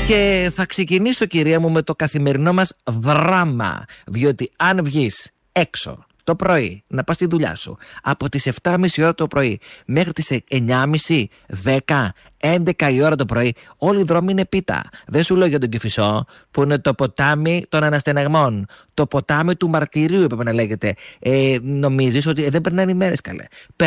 Και θα ξεκινήσω, κυρία μου, με το καθημερινό μας δράμα. Διότι αν βγεις έξω το πρωί να πας στη δουλειά σου από τις 7.30 ώρα το πρωί μέχρι τις 9.30, 10, 11 η ώρα το πρωί, όλοι οι δρόμοι είναι πίτα. Δεν σου λέω για τον Κηφισό που είναι το ποτάμι των αναστεναγμών. Το ποτάμι του μαρτυρίου έπρεπε να λέγεται. Νομίζεις ότι δεν περνάνε οι μέρες, καλέ.